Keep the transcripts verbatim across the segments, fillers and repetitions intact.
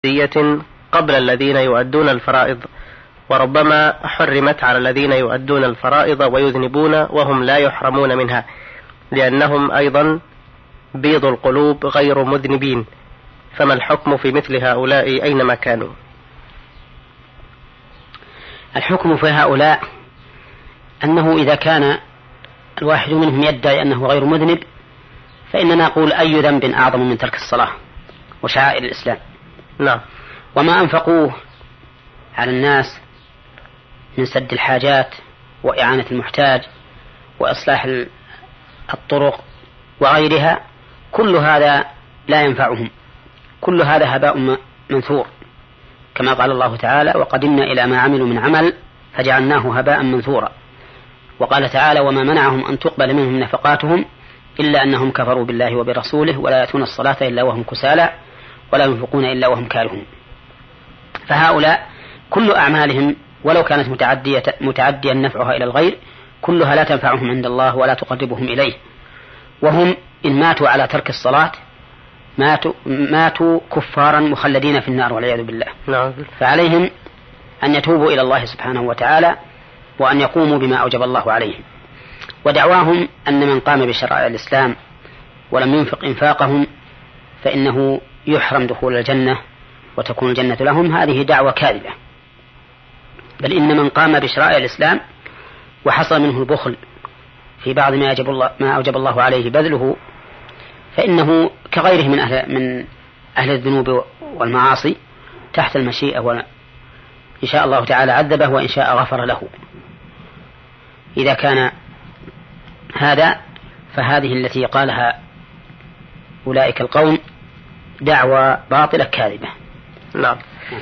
دية قبل الذين يؤدون الفرائض، وربما حرمت على الذين يؤدون الفرائض ويذنبون وهم لا يحرمون منها، لأنهم أيضا بيض القلوب غير مذنبين. فما الحكم في مثل هؤلاء أينما كانوا؟ الحكم في هؤلاء أنه إذا كان الواحد منهم يدعي أنه غير مذنب فإننا نقول أي ذنب أعظم من ترك الصلاة وشعائر الإسلام. نعم. وما أنفقوه على الناس من سد الحاجات وإعانة المحتاج وإصلاح الطرق وغيرها كل هذا لا ينفعهم، كل هذا هباء منثور، كما قال الله تعالى: وقدمنا إلى ما عملوا من عمل فجعلناه هباء منثورا. وقال تعالى: وما منعهم أن تقبل منهم نفقاتهم إلا أنهم كفروا بالله وبرسوله ولا يأتون الصلاة إلا وهم كسالى ولا ينفقون إلا وهم كارهون. فهؤلاء كل أعمالهم ولو كانت متعدية متعديا نفعها إلى الغير كلها لا تنفعهم عند الله ولا تقربهم إليه، وهم إن ماتوا على ترك الصلاة ماتوا, ماتوا كفارا مخلدين في النار والعياذ بالله. نعم. فعليهم أن يتوبوا إلى الله سبحانه وتعالى وأن يقوموا بما أوجب الله عليهم. ودعواهم أن من قام بشرائع الإسلام ولم ينفق إنفاقهم فإنه يحرم دخول الجنة وتكون الجنة لهم، هذه دعوة كاذبة. بل إن من قام بشرائع الإسلام وحصل منه البخل في بعض ما يجب الله ما أوجب الله عليه بذله فإنه كغيره من أهل, من أهل الذنوب والمعاصي تحت المشيئة، وإن شاء الله تعالى عذبه وإن شاء غفر له. إذا كان هذا فهذه التي قالها أولئك القوم دعوة باطلة كاذبة. نعم.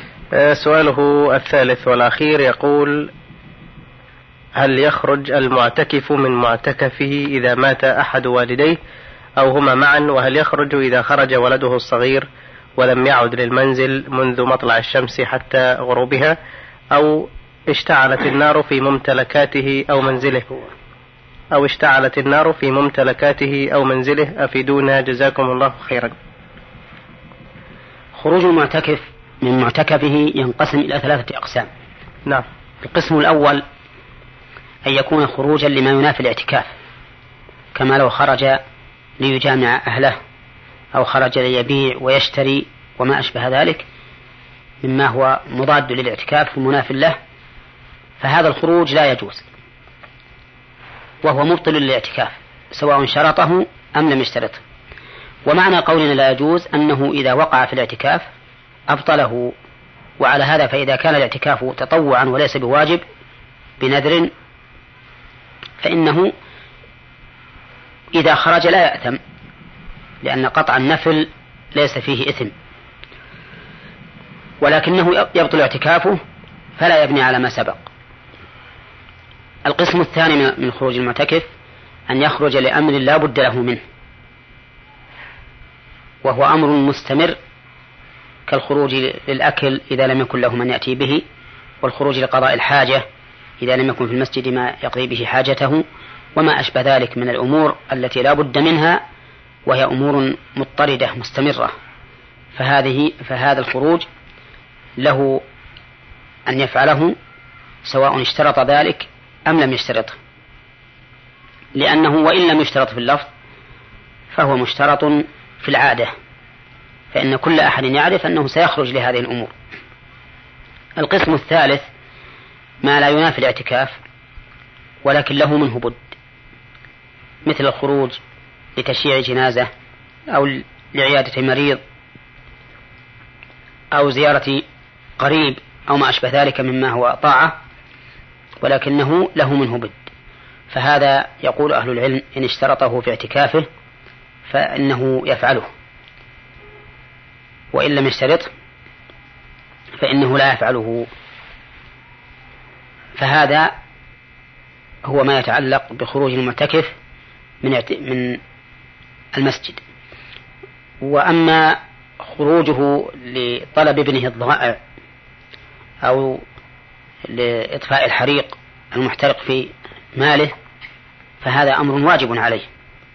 سؤاله الثالث والأخير يقول: هل يخرج المعتكف من معتكفه إذا مات أحد والديه أو هما معا؟ وهل يخرج إذا خرج ولده الصغير ولم يعد للمنزل منذ مطلع الشمس حتى غروبها، أو اشتعلت النار في ممتلكاته أو منزله أو اشتعلت النار في ممتلكاته أو منزله أفيدونا جزاكم الله خيرا. خروج المعتكف من معتكفه ينقسم إلى ثلاثة أقسام. نعم. القسم الأول أن يكون خروجا لما ينافي الاعتكاف، كما لو خرج ليجامع أهله أو خرج ليبيع ويشتري وما أشبه ذلك مما هو مضاد للاعتكاف ومناف له، فهذا الخروج لا يجوز وهو مبطل للاعتكاف سواء شرطه أم لم يشترطه. ومعنى قولنا لا يجوز أنه إذا وقع في الاعتكاف أبطله. وعلى هذا فإذا كان الاعتكاف تطوعا وليس بواجب بنذر فإنه إذا خرج لا يأثم، لأن قطع النفل ليس فيه إثم، ولكنه يبطل اعتكافه فلا يبني على ما سبق. القسم الثاني من خروج المعتكف أن يخرج لأمر لا بد له منه، وهو أمر مستمر كالخروج للأكل إذا لم يكن له من يأتي به، والخروج لقضاء الحاجة إذا لم يكن في المسجد ما يقضي به حاجته، وما أشبه ذلك من الأمور التي لا بد منها وهي أمور مضطردة مستمرة. فهذه فهذا الخروج له أن يفعله سواء اشترط ذلك أم لم يشترطه، لأنه وإن لم يشترط في اللفظ فهو مشترط في العادة، فإن كل أحد يعرف أنه سيخرج لهذه الأمور. القسم الثالث ما لا ينافي الاعتكاف ولكن له منه بد، مثل الخروج لتشييع جنازة أو لعيادة مريض أو زيارة قريب أو ما أشبه ذلك مما هو طاعة ولكنه له منه بد، فهذا يقول أهل العلم إن اشترطه في اعتكافه فإنه يفعله، وإن لم يشترط فإنه لا يفعله. فهذا هو ما يتعلق بخروج المعتكف من من المسجد. وأما خروجه لطلب ابنه الضائع أو لإطفاء الحريق المحترق في ماله فهذا أمر واجب عليه،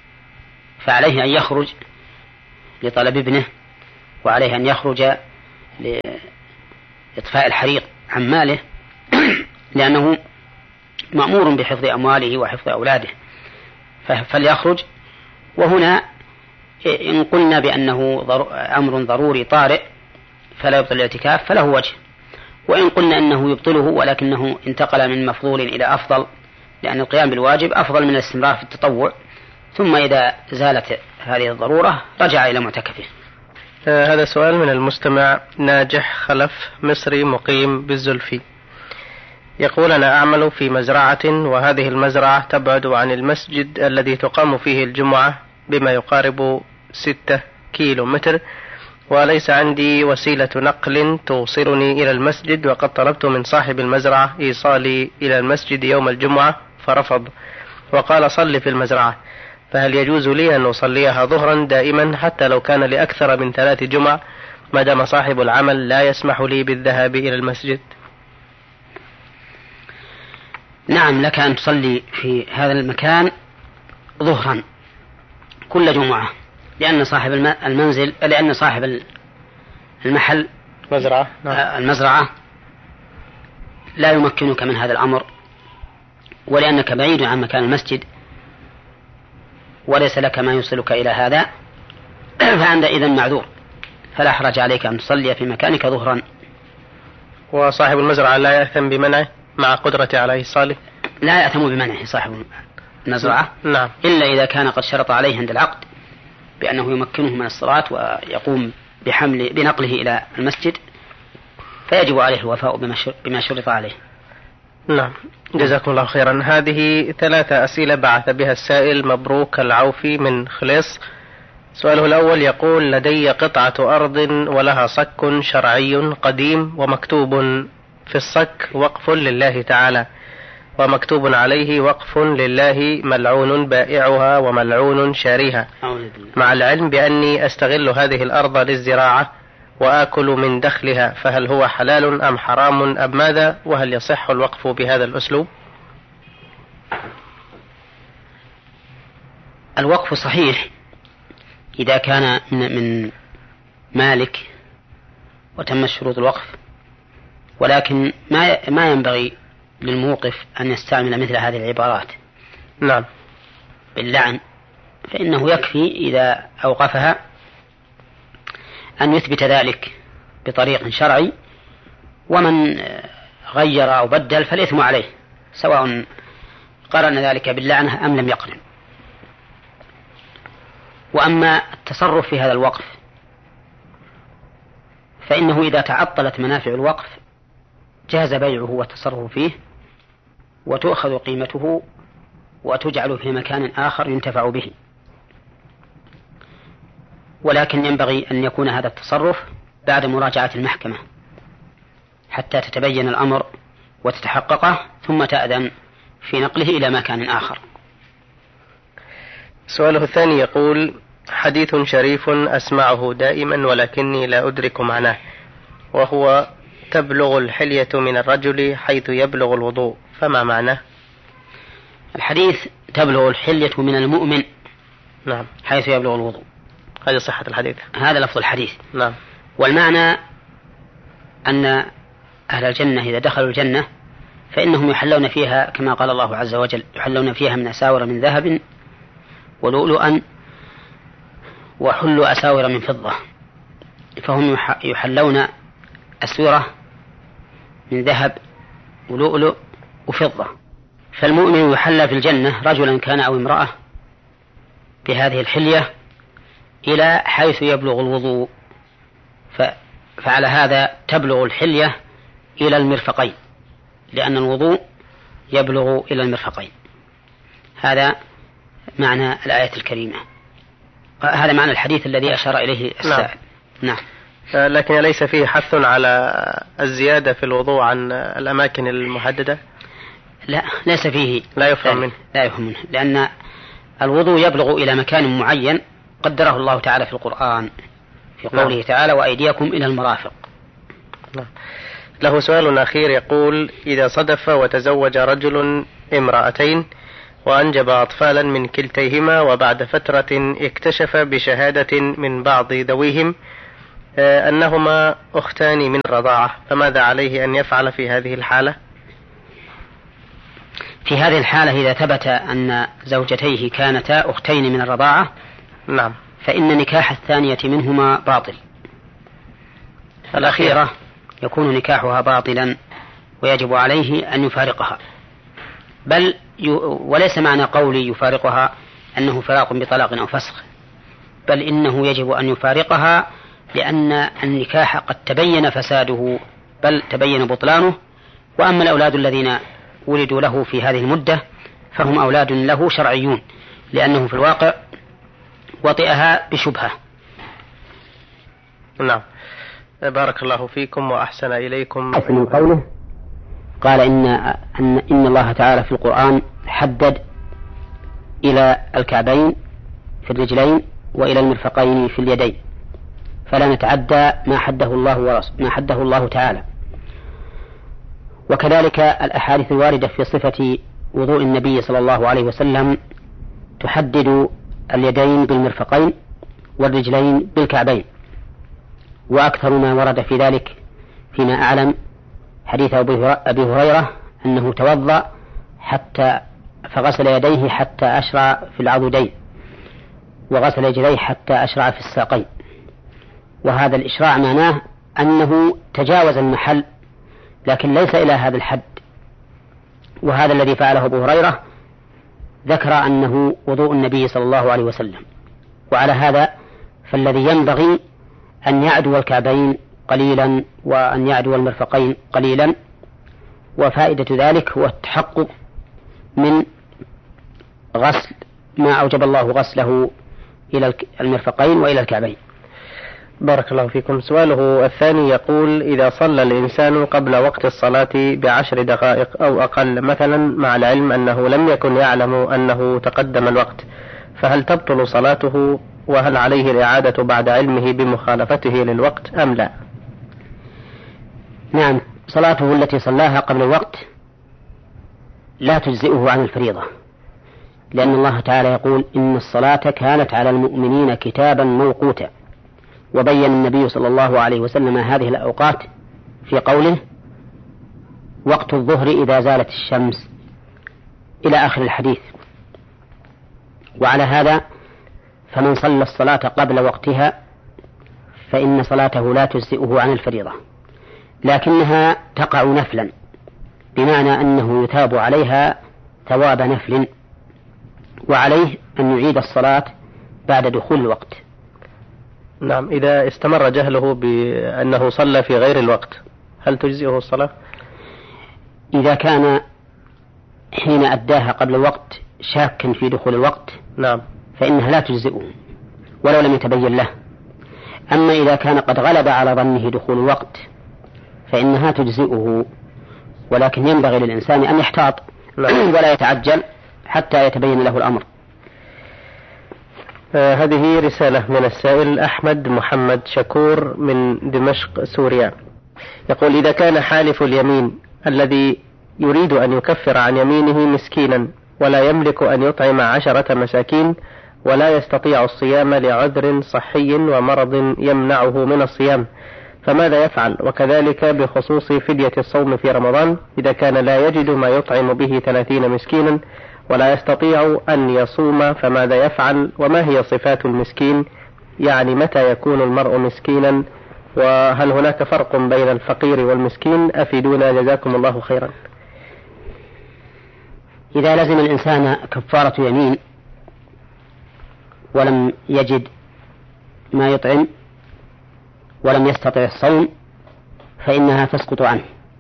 فعليه أن يخرج لطلب ابنه، وعليه أن يخرج لإطفاء الحريق عن ماله لأنه مأمور بحفظ أمواله وحفظ أولاده فليخرج. وهنا إن قلنا بأنه أمر ضروري طارئ فلا يبطل الاعتكاف فله وجه، وإن قلنا أنه يبطله ولكنه انتقل من مفضول إلى أفضل لأن القيام بالواجب أفضل من الاستمرار في التطوع، ثم إذا زالت هذه الضرورة رجع إلى معتكفه. آه هذا سؤال من المستمع ناجح خلف مصري مقيم بالزلفي، يقول: أنا أعمل في مزرعة وهذه المزرعة تبعد عن المسجد الذي تقام فيه الجمعة بما يقارب ستة كيلو متر، وليس عندي وسيلة نقل توصلني إلى المسجد، وقد طلبت من صاحب المزرعة إيصالي إلى المسجد يوم الجمعة فرفض وقال صل في المزرعة، فهل يجوز لي أن أصليها ظهرا دائما حتى لو كان لأكثر من ثلاث جمع ما دام صاحب العمل لا يسمح لي بالذهاب إلى المسجد؟ نعم، لك أن تصلي في هذا المكان ظهرا كل جمعة، لأن صاحب المنزل لأن صاحب المحل مزرعة المزرعة لا يمكنك من هذا الأمر، ولأنك بعيد عن مكان المسجد وليس لك ما يوصلك إلى هذا، فأنت إذن معذور، فلا حرج عليك أن تصلي في مكانك ظهرا. وصاحب المزرعة لا يأثم بمنعه مع قدرته على إيصاله؟ لا يأثم بمنعه صاحب المزرعة، نعم، إلا إذا كان قد شرط عليه عند العقد بأنه يمكنه من الصلاة ويقوم بحمل بنقله إلى المسجد، فيجب عليه الوفاء بما شرط عليه. نعم، جزاكم الله خيرا. هذه ثلاثة أسئلة بعث بها السائل مبروك العوفي من خليص. سؤاله الأول يقول: لدي قطعة أرض ولها صك شرعي قديم ومكتوب في الصك وقف لله تعالى، ومكتوب عليه وقف لله ملعون بائعها وملعون شاريها، مع العلم بأني أستغل هذه الأرض للزراعة وآكل من دخلها، فهل هو حلال أم حرام أم ماذا؟ وهل يصح الوقف بهذا الأسلوب؟ الوقف صحيح إذا كان من, من مالك وتم شروط الوقف، ولكن ما ما ينبغي للموقف أن يستعمل مثل هذه العبارات نعم باللعن، فإنه يكفي إذا أوقفها أن يثبت ذلك بطريق شرعي، ومن غير أو بدل فالإثم عليه سواء قرن ذلك باللعنة أم لم يقرن. وأما التصرف في هذا الوقف فإنه إذا تعطلت منافع الوقف جاز بيعه والتصرف فيه، وتؤخذ قيمته وتجعل في مكان آخر ينتفع به، ولكن ينبغي أن يكون هذا التصرف بعد مراجعة المحكمة حتى تتبين الأمر وتتحققه، ثم تأذن في نقله إلى مكان آخر. سؤاله الثاني يقول: حديث شريف أسمعه دائما ولكني لا أدرك معناه، وهو تبلغ الحلية من الرجل حيث يبلغ الوضوء، فما معناه؟ الحديث تبلغ الحلية من المؤمن نعم حيث يبلغ الوضوء، هذه صحة الحديث، هذا لفظ الحديث. نعم. والمعنى أن أهل الجنة إذا دخلوا الجنة فإنهم يحلون فيها كما قال الله عز وجل: يحلون فيها من أساور من ذهب ولؤلؤا وحلوا أساور من فضة، فهم يحلون أسورة من ذهب ولؤلؤ وفضة. فالمؤمن يحلى في الجنة رجلا كان أو امرأة بهذه الحلية إلى حيث يبلغ الوضوء، فعلى هذا تبلغ الحلية إلى المرفقين، لأن الوضوء يبلغ إلى المرفقين. هذا معنى الآية الكريمة، هذا معنى الحديث الذي أشار إليه السائل. نعم. نعم. لكن ليس فيه حث على الزيادة في الوضوء عن الأماكن المحددة؟ لا، ليس فيه، لا يفهم منه، لا يفهم منه، لأن الوضوء يبلغ إلى مكان معين قدره الله تعالى في القرآن في قوله نعم. تعالى: وأيديكم إلى المرافق. نعم. له سؤال أخير يقول: إذا صدف وتزوج رجل امرأتين وأنجب أطفالا من كلتيهما، وبعد فترة اكتشف بشهادة من بعض ذويهم أنهما أختان من الرضاعة، فماذا عليه أن يفعل في هذه الحالة؟ في هذه الحالة إذا ثبت أن زوجتيه كانتا أختين من الرضاعة نعم فإن نكاح الثانية منهما باطل، الأخيرة يكون نكاحها باطلا ويجب عليه أن يفارقها. بل ي... وليس معنى قولي يفارقها أنه فراق بطلاق أو فسخ، بل إنه يجب أن يفارقها لأن النكاح قد تبين فساده بل تبين بطلانه. وأما الأولاد الذين ولدوا له في هذه المدة فهم أولاد له شرعيون، لأنه في الواقع وطئها بشبهة. نعم بارك الله فيكم وأحسن إليكم. من قوله قال إن, أن, إن الله تعالى في القرآن حدد إلى الكعبين في الرجلين وإلى المرفقين في اليدين، فلا نتعدى ما حده الله ورسول ما حده الله تعالى. وكذلك الأحاديث الواردة في صفة وضوء النبي صلى الله عليه وسلم تحدد اليدين بالمرفقين والرجلين بالكعبين، وأكثر ما ورد في ذلك فيما أعلم حديث أبي هريرة أنه توضأ حتى فغسل يديه حتى أشرع في العضدين، وغسل رجليه حتى أشرع في الساقين. وهذا الإشراع معناه أنه تجاوز المحل لكن ليس إلى هذا الحد، وهذا الذي فعله أبو هريرة ذكر أنه وضوء النبي صلى الله عليه وسلم. وعلى هذا فالذي ينبغي أن يعدو الكعبين قليلا وأن يعدو المرفقين قليلا، وفائدة ذلك هو التحقق من غسل ما أوجب الله غسله إلى المرفقين وإلى الكعبين. بارك الله فيكم. سؤاله الثاني يقول: إذا صلى الإنسان قبل وقت الصلاة بعشر دقائق أو أقل مثلا مع العلم أنه لم يكن يعلم أنه تقدم الوقت، فهل تبطل صلاته؟ وهل عليه الإعادة بعد علمه بمخالفته للوقت أم لا؟ نعم، صلاته التي صلاها قبل الوقت لا تجزئه عن الفريضة، لأن الله تعالى يقول: إن الصلاة كانت على المؤمنين كتابا موقوتا. وبين النبي صلى الله عليه وسلم هذه الأوقات في قوله: وقت الظهر إذا زالت الشمس، إلى آخر الحديث. وعلى هذا فمن صلى الصلاة قبل وقتها فإن صلاته لا تجزئه عن الفريضة، لكنها تقع نفلا، بمعنى أنه يثاب عليها ثواب نفل، وعليه أن يعيد الصلاة بعد دخول الوقت. نعم، إذا استمر جهله بأنه صلى في غير الوقت هل تجزئه الصلاة؟ إذا كان حين أداها قبل الوقت شاكا في دخول الوقت نعم فإنها لا تجزئه ولو لم يتبين له. أما إذا كان قد غلب على ظنه دخول الوقت فإنها تجزئه، ولكن ينبغي للإنسان أن يحتاط ولا يتعجل حتى يتبين له الأمر. آه هذه رسالة من السائل أحمد محمد شكور من دمشق سوريا، يقول: إذا كان حالف اليمين الذي يريد أن يكفر عن يمينه مسكينا ولا يملك أن يطعم عشرة مساكين ولا يستطيع الصيام لعذر صحي ومرض يمنعه من الصيام، فماذا يفعل؟ وكذلك بخصوص فدية الصوم في رمضان، إذا كان لا يجد ما يطعم به ثلاثين مسكينا ولا يستطيع أن يصوم فماذا يفعل؟ وما هي صفات المسكين؟ يعني متى يكون المرء مسكينا؟ وهل هناك فرق بين الفقير والمسكين؟ أفيدونا جزاكم الله خيرا. إذا لزم الإنسان كفارة يمين ولم يجد ما يطعم ولم يستطع الصوم فإنها تسقط عنه،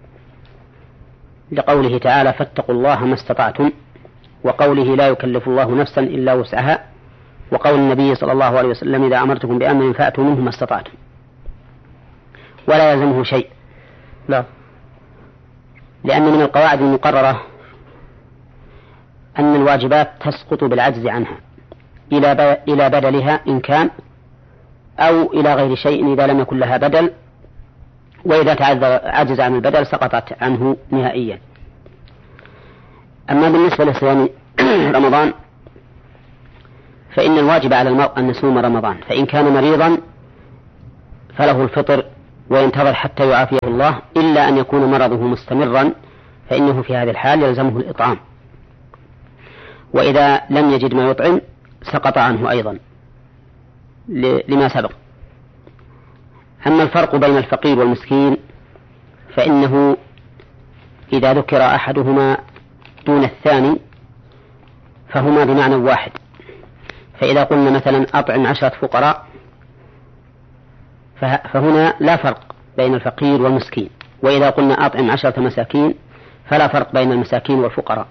لقوله تعالى: فاتقوا الله ما استطعتم، وقوله: لا يكلف الله نفسا إلا وسعها، وقول النبي صلى الله عليه وسلم: إذا أمرتكم بأمر فأتوا منه ما استطعتم، ولا يلزمه شيء. لا، لأن من القواعد المقررة أن الواجبات تسقط بالعجز عنها إلى بدلها إن كان، أو إلى غير شيء إذا لم يكن لها بدل، وإذا عجز عن البدل سقطت عنه نهائيا. أما بالنسبة لصيام رمضان فإن الواجب على المرء أن يصوم رمضان، فإن كان مريضا فله الفطر وينتظر حتى يعافيه الله، إلا أن يكون مرضه مستمرا فإنه في هذه الحال يلزمه الإطعام، وإذا لم يجد ما يطعم سقط عنه أيضا لما سبق. أما الفرق بين الفقير والمسكين فإنه إذا ذكر أحدهما دون الثاني فهما بمعنى واحد. فإذا قلنا مثلا أطعم عشرة فقراء فهنا لا فرق بين الفقير والمسكين، وإذا قلنا أطعم عشرة مساكين فلا فرق بين المساكين والفقراء.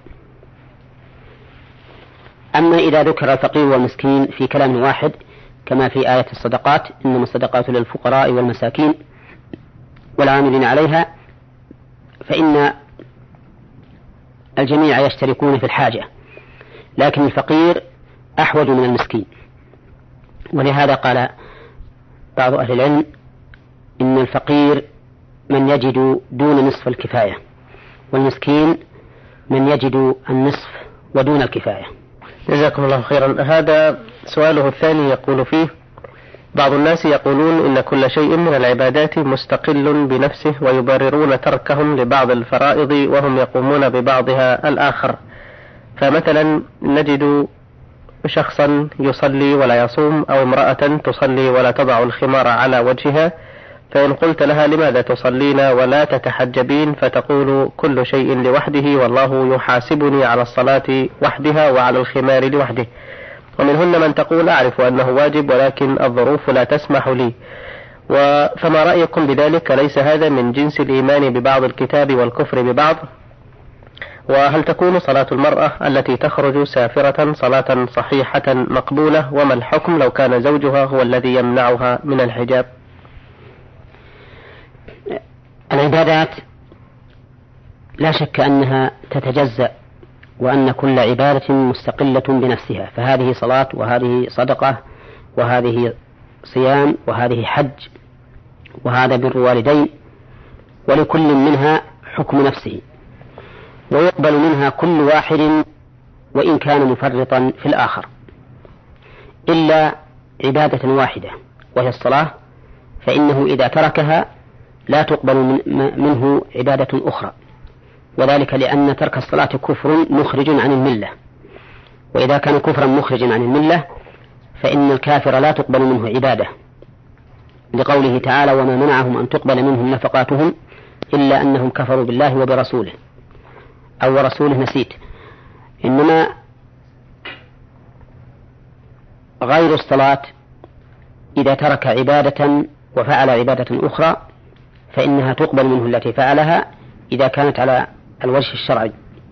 أما إذا ذكر الفقير والمسكين في كلام واحد كما في آية الصدقات إنما الصدقات للفقراء والمساكين والعاملين عليها، فإن الجميع يشتركون في الحاجة، لكن الفقير أحوج من المسكين. ولهذا قال بعض أهل العلم إن الفقير من يجد دون نصف الكفاية، والمسكين من يجد النصف ودون الكفاية. جزاكم الله خيرا. هذا سؤاله الثاني يقول فيه: بعض الناس يقولون إن كل شيء من العبادات مستقل بنفسه ويبررون تركهم لبعض الفرائض وهم يقومون ببعضها الآخر، فمثلا نجد شخصا يصلي ولا يصوم، أو امرأة تصلي ولا تضع الخمار على وجهها، فإن قلت لها لماذا تصلين ولا تتحجبين فتقول كل شيء لوحده والله يحاسبني على الصلاة وحدها وعلى الخمار لوحده. ومنهن من تقول أعرف أنه واجب ولكن الظروف لا تسمح لي، فما رأيكم بذلك؟ ليس هذا من جنس الإيمان ببعض الكتاب والكفر ببعض؟ وهل تكون صلاة المرأة التي تخرج سافرة صلاة صحيحة مقبولة؟ وما الحكم لو كان زوجها هو الذي يمنعها من الحجاب؟ العبادات لا شك أنها تتجزأ، وأن كل عبادة مستقلة بنفسها، فهذه صلاة وهذه صدقة وهذه صيام وهذه حج وهذا بر والدين، ولكل منها حكم نفسه، ويقبل منها كل واحد وإن كان مفرطا في الآخر، إلا عبادة واحدة وهي الصلاة، فإنه إذا تركها لا تقبل من منه عبادة أخرى، وذلك لأن ترك الصلاة كفر مخرج عن الملة، وإذا كان كفرا مخرجا عن الملة فإن الكافر لا تقبل منه عبادة، لقوله تعالى: وما منعهم أن تقبل منهم نفقاتهم إلا أنهم كفروا بالله وبرسوله، أو ورسوله نسيت. إنما غير الصلاة إذا ترك عبادة وفعل عبادة أخرى فإنها تقبل منه التي فعلها إذا كانت على الوجه الشرعي،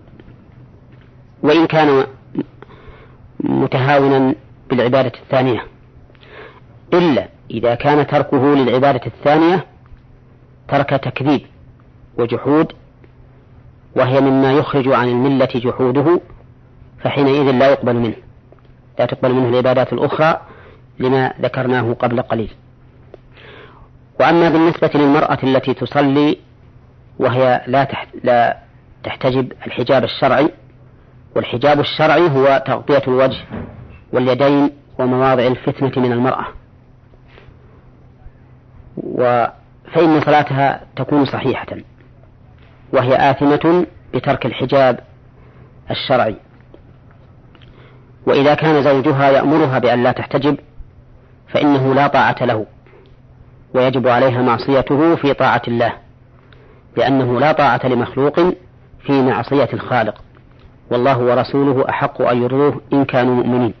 وإن كان متهاونا بالعبادة الثانية، إلا إذا كان تركه للعبادة الثانية ترك تكذيب وجحود، وهي مما يخرج عن الملة جحوده، فحينئذ لا يقبل منه لا تقبل منه العبادات الأخرى لما ذكرناه قبل قليل. وأما بالنسبة للمرأة التي تصلي وهي لا لا تحتجب الحجاب الشرعي، والحجاب الشرعي هو تغطية الوجه واليدين ومواضع الفتنة من المرأة، فإن صلاتها تكون صحيحة، وهي آثمة بترك الحجاب الشرعي. وإذا كان زوجها يأمرها بأن لا تحتجب فإنه لا طاعة له، ويجب عليها معصيته في طاعة الله، لأنه لا طاعة لمخلوق في معصية الخالق، والله ورسوله أحق أن يرضوه إن كانوا مؤمنين.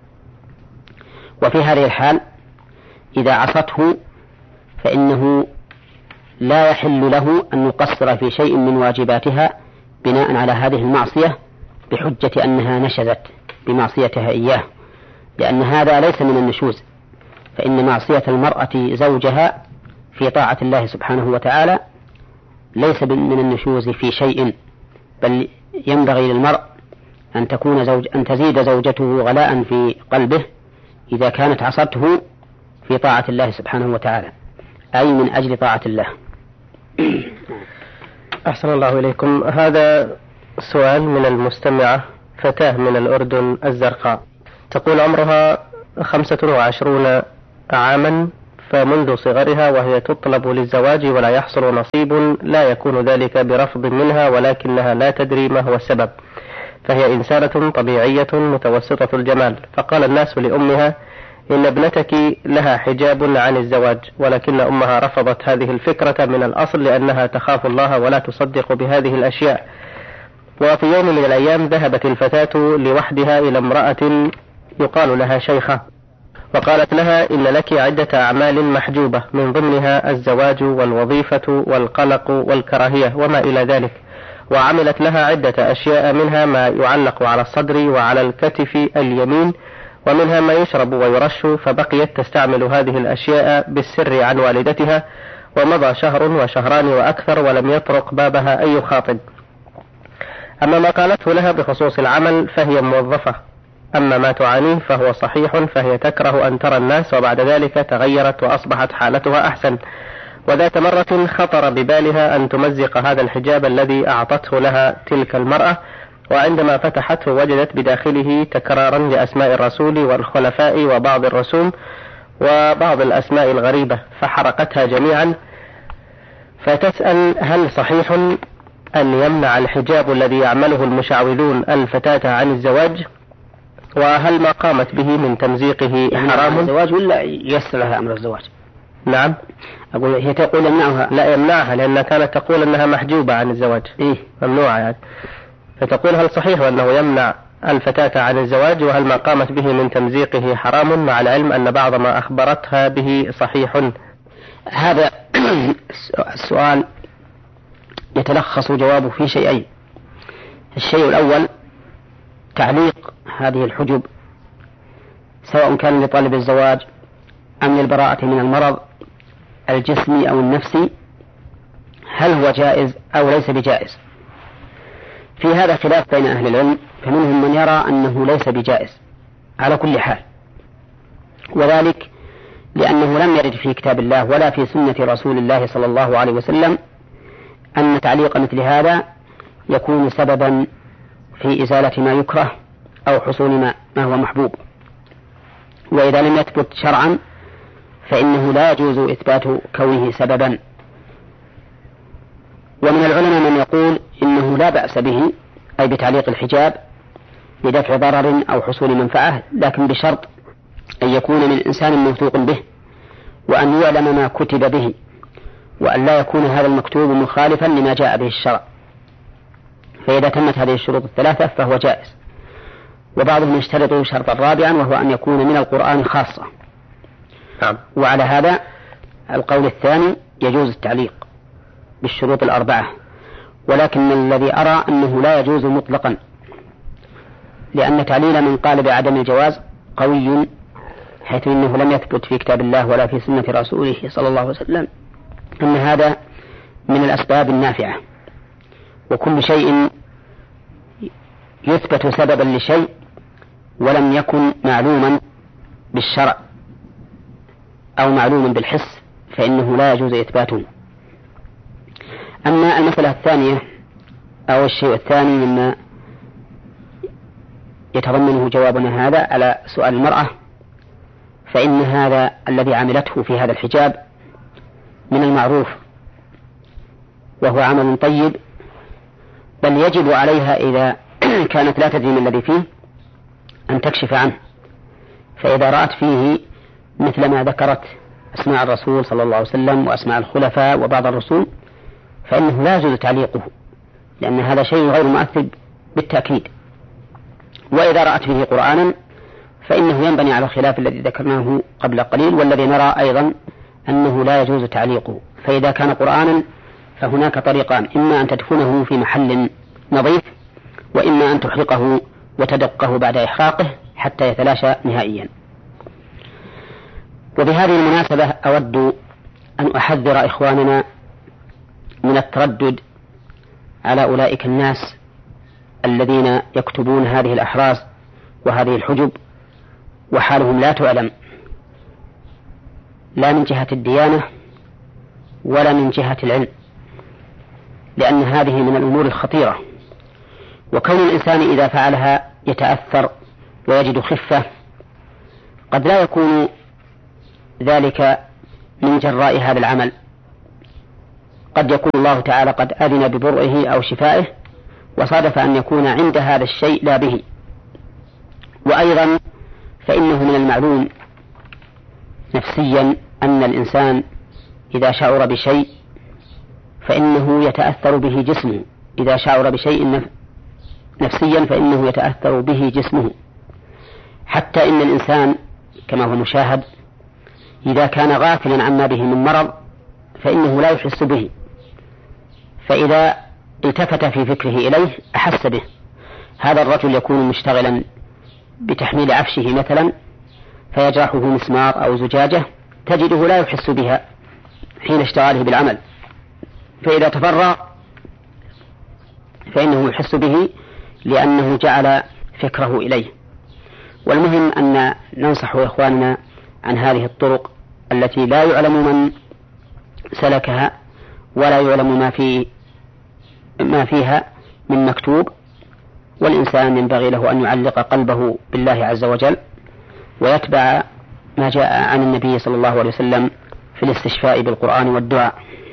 وفي هذه الحال إذا عصته فإنه لا يحل له أن يقصر في شيء من واجباتها بناء على هذه المعصية بحجة أنها نشزت بمعصيتها إياه، لأن هذا ليس من النشوز، فإن معصية المرأة زوجها في طاعة الله سبحانه وتعالى ليس من النشوز في شيء، بل ينبغي للمرء أن تكون زوج أن تزيد زوجته غلاء في قلبه إذا كانت عصته في طاعة الله سبحانه وتعالى، أي من أجل طاعة الله. أحسن الله إليكم. هذا سؤال من المستمعة فتاة من الأردن الزرقاء، تقول عمرها خمسة وعشرون عاما، فمنذ صغرها وهي تطلب للزواج ولا يحصل نصيب، لا يكون ذلك برفض منها ولكنها لا تدري ما هو السبب، فهي إنسانة طبيعية متوسطة الجمال. فقال الناس لأمها إن ابنتك لها حجاب عن الزواج، ولكن أمها رفضت هذه الفكرة من الأصل لأنها تخاف الله ولا تصدق بهذه الأشياء. وفي يوم من الأيام ذهبت الفتاة لوحدها إلى امرأة يقال لها شيخة، وقالت لها إن لك عدة أعمال محجوبة من ضمنها الزواج والوظيفة والقلق والكراهية وما إلى ذلك، وعملت لها عدة أشياء، منها ما يعلق على الصدر وعلى الكتف اليمين، ومنها ما يشرب ويرش، فبقيت تستعمل هذه الأشياء بالسر عن والدتها، ومضى شهر وشهران وأكثر ولم يطرق بابها أي خاطب. أما ما قالته لها بخصوص العمل فهي موظفة، أما ما تعانيه فهو صحيح، فهي تكره أن ترى الناس، وبعد ذلك تغيرت وأصبحت حالتها أحسن. وذات مرة خطر ببالها أن تمزق هذا الحجاب الذي أعطته لها تلك المرأة، وعندما فتحته وجدت بداخله تكرارا لأسماء الرسول والخلفاء وبعض الرسوم وبعض الأسماء الغريبة، فحرقتها جميعا. فتسأل هل صحيح أن يمنع الحجاب الذي يعمله المشعوذون الفتاة عن الزواج؟ وهل ما قامت به من تمزيقه حرام؟ الزواج ولا ييسر لها أمر الزواج؟ نعم، أقول هي تقول يمنعها. لا يمنعها، لأنها كانت تقول أنها محجوبة عن الزواج. إيه؟ ممنوعة يعني. فتقول هل صحيح أنه يمنع الفتاة عن الزواج، وهل ما قامت به من تمزيقه حرام، مع العلم أن بعض ما أخبرتها به صحيح؟ هذا السؤال يتلخص جوابه في شيئين. الشيء الأول تعليق هذه الحجب سواء كان لطالب الزواج أم للبراءة من المرض الجسمي أو النفسي، هل هو جائز أو ليس بجائز؟ في هذا خلاف بين أهل العلم، فمنهم من يرى أنه ليس بجائز على كل حال، وذلك لأنه لم يرد في كتاب الله ولا في سنة رسول الله صلى الله عليه وسلم أن تعليق مثل هذا يكون سببا في إزالة ما يكره أو حصول ما, ما هو محبوب. وإذا لم يثبت شرعا فإنه لا يجوز إثبات كونه سببا. ومن العلماء من يقول إنه لا بأس به، أي بتعليق الحجاب لدفع ضرر أو حصول منفعة، لكن بشرط أن يكون من إنسان موثوق به، وأن يعلم ما كتب به، وأن لا يكون هذا المكتوب مخالفا لما جاء به الشرع. فإذا تمت هذه الشروط الثلاثة فهو جائز. وبعضهم يشترط شرطا رابعا وهو أن يكون من القرآن خاصة. نعم. وعلى هذا القول الثاني يجوز التعليق بالشروط الأربعة، ولكن الذي أرى أنه لا يجوز مطلقا، لأن تعليل من قال بعدم الجواز قوي، حيث إنه لم يثبت في كتاب الله ولا في سنة رسوله صلى الله عليه وسلم أن هذا من الأسباب النافعة. وكل شيء يثبت سببا لشيء ولم يكن معلوما بالشرع أو معلوما بالحس فإنه لا يجوز إثباته. أما المسألة الثانية أو الشيء الثاني مما يتضمنه جوابنا هذا على سؤال المرأة، فإن هذا الذي عملته في هذا الحجاب من المعروف وهو عمل طيب، بل يجب عليها إذا كانت لا تدري ما الذي فيه أن تكشف عنه. فإذا رأت فيه مثل ما ذكرت أسماء الرسول صلى الله عليه وسلم وأسماء الخلفاء وبعض الرسول فإنه لا يجوز تعليقه، لأن هذا شيء غير مؤثر بالتأكيد. وإذا رأت فيه قرآنا فإنه ينبني على الخلاف الذي ذكرناه قبل قليل، والذي نرى أيضا أنه لا يجوز تعليقه. فإذا كان قرآنا فهناك طريقان: إما أن تدفنه في محل نظيف، وإما أن تحرقه وتدقه بعد إحراقه حتى يتلاشى نهائيا. وبهذه المناسبة أود أن أحذر إخواننا من التردد على أولئك الناس الذين يكتبون هذه الأحراز وهذه الحجب وحالهم لا تعلم، لا من جهة الديانة ولا من جهة العلم، لأن هذه من الأمور الخطيرة. وكون الإنسان إذا فعلها يتأثر ويجد خفة، قد لا يكون ذلك من جراء هذا العمل. قد يكون الله تعالى قد أذن ببرئه أو شفائه، وصادف أن يكون عند هذا الشيء لا به. وأيضا فإنه من المعلوم نفسيا أن الإنسان إذا شعر بشيء فإنه يتأثر به جسمه، إذا شعر بشيء نفسيا فإنه يتأثر به جسمه، حتى إن الإنسان كما هو مشاهد إذا كان غافلا عما به من مرض فإنه لا يحس به، فإذا التفت في فكره إليه أحس به. هذا الرجل يكون مشتغلا بتحميل عفشه مثلا فيجرحه مسمار أو زجاجة، تجده لا يحس بها حين اشتغاله بالعمل، فإذا تفرغ فإنه يحس به لأنه جعل فكره إليه. والمهم أن ننصح إخواننا عن هذه الطرق التي لا يعلم من سلكها ولا يعلم ما في ما فيها من مكتوب، والإنسان ينبغي له أن يعلق قلبه بالله عز وجل ويتبع ما جاء عن النبي صلى الله عليه وسلم في الاستشفاء بالقرآن والدعاء.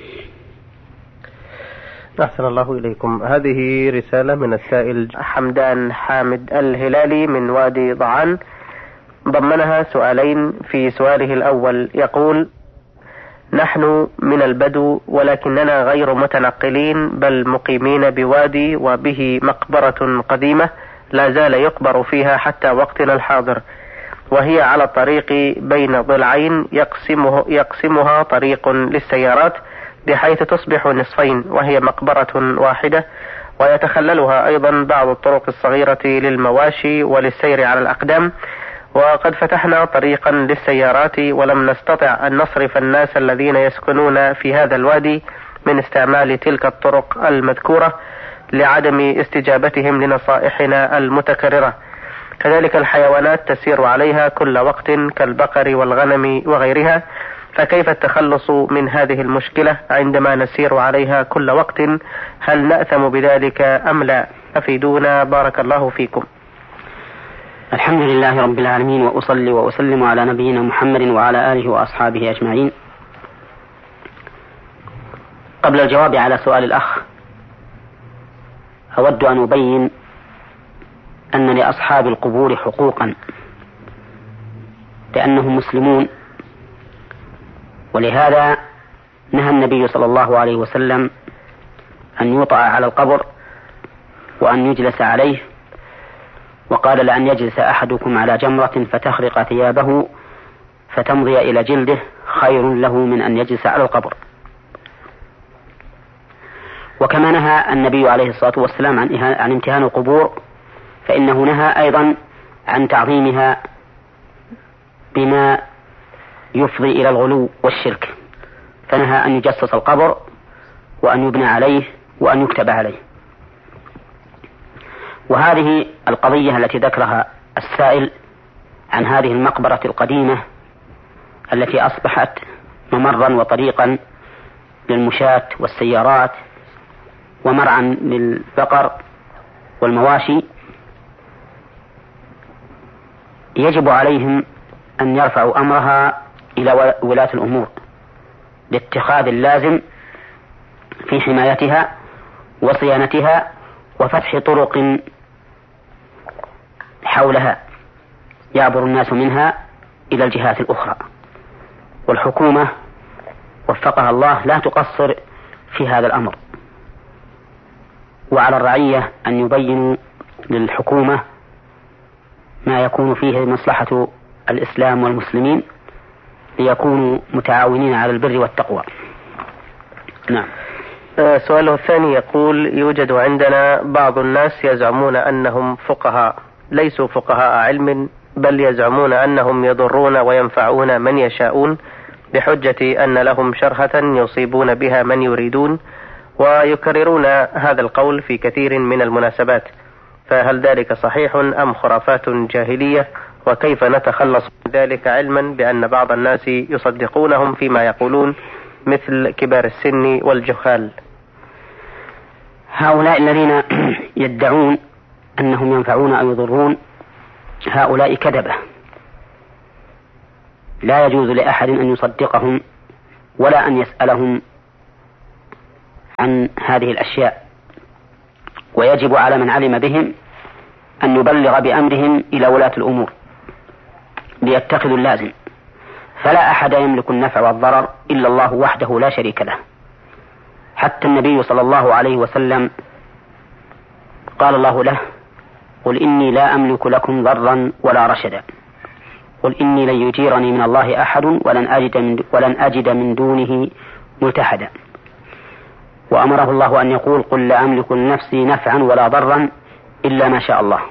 أحسن الله إليكم. هذه رسالة من السائل حمدان حامد الهلالي من وادي ضعان، ضمنها سؤالين. في سؤاله الأول يقول: نحن من البدو ولكننا غير متنقلين بل مقيمين بوادي وبه مقبرة قديمة لا زال يقبر فيها حتى وقتنا الحاضر، وهي على الطريق بين ضلعين يقسمه يقسمها طريق للسيارات بحيث تصبح نصفين، وهي مقبرة واحدة، ويتخللها أيضا بعض الطرق الصغيرة للمواشي وللسير على الأقدام. وقد فتحنا طريقا للسيارات ولم نستطع أن نصرف الناس الذين يسكنون في هذا الوادي من استعمال تلك الطرق المذكورة لعدم استجابتهم لنصائحنا المتكررة. كذلك الحيوانات تسير عليها كل وقت كالبقر والغنم وغيرها، فكيف التخلص من هذه المشكلة عندما نسير عليها كل وقت؟ هل نأثم بذلك أم لا؟ أفيدونا بارك الله فيكم. الحمد لله رب العالمين، وأصلي وأسلم على نبينا محمد وعلى آله وأصحابه أجمعين. قبل الجواب على سؤال الأخ أود أن أبين أن لأصحاب القبور حقوقا لأنهم مسلمون، ولهذا نهى النبي صلى الله عليه وسلم أن يوطأ على القبر وأن يجلس عليه، وقال: لأن يجلس أحدكم على جمرة فتخرق ثيابه فتمضي إلى جلده خير له من أن يجلس على القبر. وكما نهى النبي عليه الصلاة والسلام عن, عن امتهان القبور، فإنه نهى أيضا عن تعظيمها بما يفضي إلى الغلو والشرك، فنهى أن يجسس القبر وأن يبنى عليه وأن يكتب عليه. وهذه القضية التي ذكرها السائل عن هذه المقبرة القديمة التي أصبحت ممرا وطريقا للمشاة والسيارات ومرعا للبقر والمواشي، يجب عليهم أن يرفعوا أمرها إلى ولاة الأمور لاتخاذ اللازم في حمايتها وصيانتها وفتح طرق حولها يعبر الناس منها إلى الجهات الأخرى. والحكومة وفقها الله لا تقصر في هذا الأمر، وعلى الرعية أن يبينوا للحكومة ما يكون فيه مصلحة الإسلام والمسلمين ليكونوا متعاونين على البر والتقوى. نعم. سؤاله الثاني يقول: يوجد عندنا بعض الناس يزعمون أنهم فقهاء، ليسوا فقهاء علم، بل يزعمون أنهم يضرون وينفعون من يشاءون بحجة أن لهم شرحة يصيبون بها من يريدون، ويكررون هذا القول في كثير من المناسبات، فهل ذلك صحيح أم خرافات جاهلية؟ وكيف نتخلص من ذلك علما بأن بعض الناس يصدقونهم فيما يقولون مثل كبار السن والجهال؟ هؤلاء الذين يدعون أنهم ينفعون أو يضرون هؤلاء كذبة، لا يجوز لأحد أن يصدقهم ولا أن يسألهم عن هذه الأشياء. ويجب على من علم بهم أن يبلغ بأمرهم إلى ولاة الأمور ليتخذوا اللازم، فلا أحد يملك النفع والضرر إلا الله وحده لا شريك له. حتى النبي صلى الله عليه وسلم قال الله له: قل إني لا أملك لكم ضرا ولا رشدا، قل إني لن يجيرني من الله أحد ولن أجد من, ولن أجد من دونه ملتحدا. وأمره الله أن يقول: قل لا أملك لنفسي نفعا ولا ضرا إلا ما شاء الله.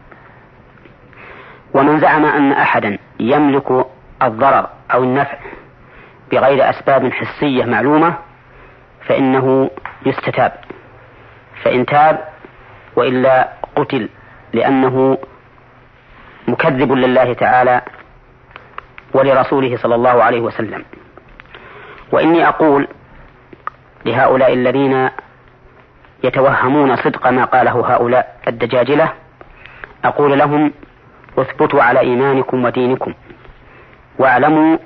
ومن زعم أن أحدا يملك الضرر أو النفع بغير أسباب حسية معلومة فإنه يستتاب، فإن تاب وإلا قتل، لأنه مكذب لله تعالى ولرسوله صلى الله عليه وسلم. وإني أقول لهؤلاء الذين يتوهمون صدق ما قاله هؤلاء الدجاجلة، أقول لهم: اثبتوا على إيمانكم ودينكم، واعلموا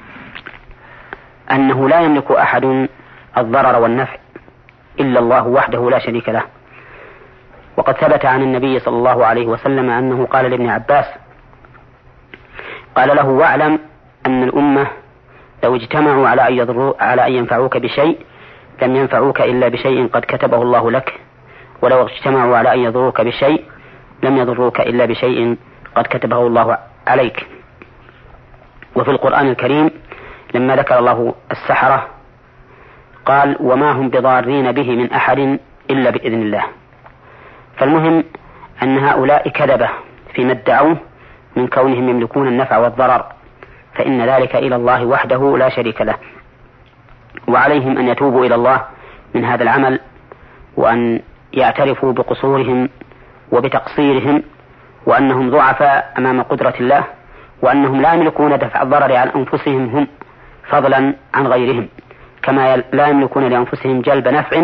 أنه لا يملك أحد الضرر والنفع إلا الله وحده لا شريك له. وقد ثبت عن النبي صلى الله عليه وسلم أنه قال لابن عباس، قال له: واعلم أن الأمة لو اجتمعوا على أن يضروا على أن ينفعوك بشيء لم ينفعوك إلا بشيء قد كتبه الله لك، ولو اجتمعوا على أن يضروك بشيء لم يضروك إلا بشيء قد كتبه الله عليك. وفي القرآن الكريم لما ذكر الله السحرة قال: وما هم بضارين به من أحد إلا بإذن الله. فالمهم أن هؤلاء كذبة فيما ادعوه من كونهم يملكون النفع والضرر، فإن ذلك إلى الله وحده لا شريك له، وعليهم أن يتوبوا إلى الله من هذا العمل، وأن يعترفوا بقصورهم وبتقصيرهم، وأنهم ضعفاء أمام قدرة الله، وأنهم لا يملكون دفع الضرر عن أنفسهم هم فضلا عن غيرهم، كما لا يملكون لأنفسهم جلب نفع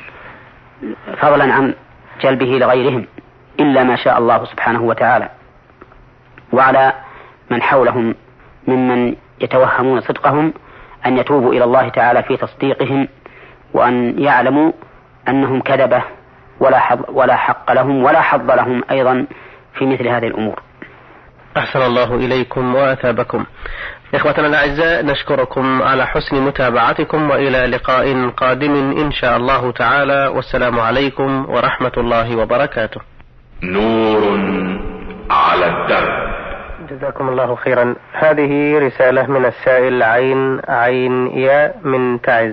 فضلا عن جلبه لغيرهم إلا ما شاء الله سبحانه وتعالى. وعلى من حولهم ممن يتوهمون صدقهم أن يتوبوا إلى الله تعالى في تصديقهم، وأن يعلموا أنهم كذبة ولا حظ ولا حق لهم ولا حظ لهم أيضا في مثل هذه الأمور. أحسن الله إليكم وأثابكم. إخوتنا الأعزاء، نشكركم على حسن متابعتكم، وإلى لقاء قادم إن شاء الله تعالى، والسلام عليكم ورحمة الله وبركاته. نور على الدرب. جزاكم الله خيرا. هذه رسالة من السائل عين عين يا من تعز،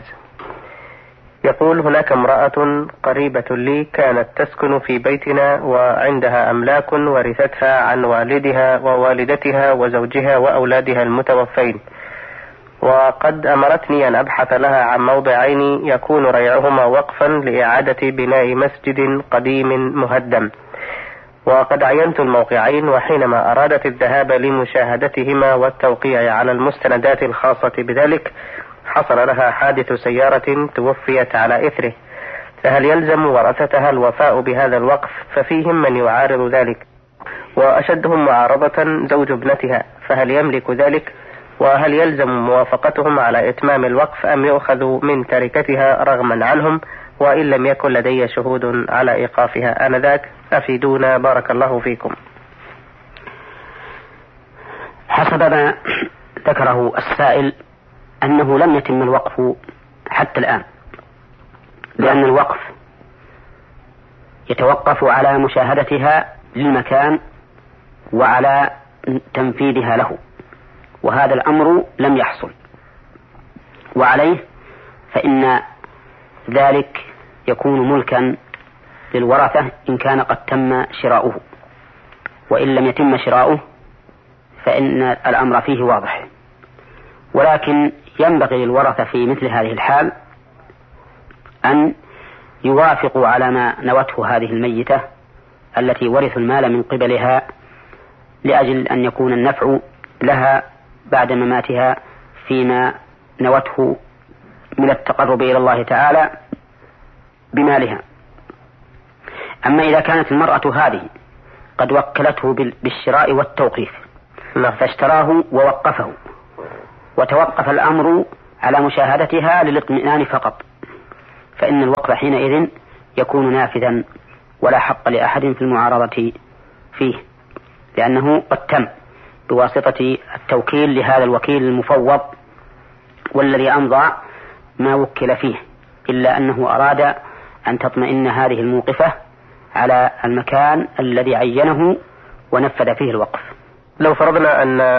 يقول: هناك امرأة قريبة لي كانت تسكن في بيتنا وعندها أملاك ورثتها عن والدها ووالدتها وزوجها وأولادها المتوفين، وقد أمرتني أن أبحث لها عن موضعين يكون ريعهما وقفا لإعادة بناء مسجد قديم مهدم، وقد عينت الموقعين، وحينما أرادت الذهاب لمشاهدتهما والتوقيع على المستندات الخاصة بذلك حصل لها حادث سيارة توفيت على إثره، فهل يلزم ورثتها الوفاء بهذا الوقف؟ ففيهم من يعارض ذلك، وأشدهم معارضة زوج ابنتها، فهل يملك ذلك؟ وهل يلزم موافقتهم على إتمام الوقف أم يؤخذ من تركتها رغما عنهم وإن لم يكن لدي شهود على إيقافها آنذاك؟ أفيدونا بارك الله فيكم. حسب ما ذكره السائل أنه لم يتم الوقف حتى الآن، لأن الوقف يتوقف على مشاهدتها للمكان وعلى تنفيذها له، وهذا الأمر لم يحصل، وعليه فإن ذلك يكون ملكا للورثة إن كان قد تم شراؤه، وإن لم يتم شراؤه فإن الأمر فيه واضح. ولكن ينبغي للورثة في مثل هذه الحال أن يوافقوا على ما نوته هذه الميتة التي ورثوا المال من قبلها، لأجل أن يكون النفع لها بعد مماتها فيما نوته من التقرب إلى الله تعالى بمالها. أما إذا كانت المرأة هذه قد وكلته بالشراء والتوقيف فاشتراه ووقفه، وتوقف الأمر على مشاهدتها للاطمئنان فقط، فإن الوقف حينئذ يكون نافذا ولا حق لأحد في المعارضة فيه، لأنه قد تم بواسطة التوكيل لهذا الوكيل المفوض والذي أمضى ما وكل فيه، إلا أنه أراد أن تطمئن هذه الموقفة على المكان الذي عينه ونفذ فيه الوقف. لو فرضنا أن